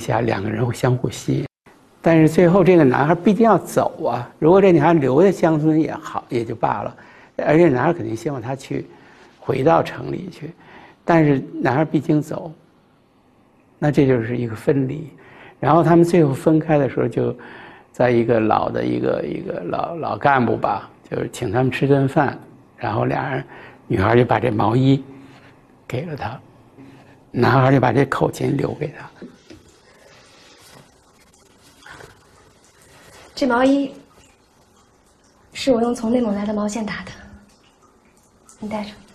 下，两个人会相互吸引。但是最后这个男孩必定要走啊！如果这女孩留在乡村也好，也就罢了，而且男孩肯定希望她回到城里去，但是男孩必经走，那这就是一个分离。然后他们最后分开的时候，就在一个老的一个老干部吧，就是请他们吃顿饭，然后女孩就把这毛衣给了他，男孩就把这口琴留给他。 这毛衣是我用从内蒙来的毛线打的，你带上。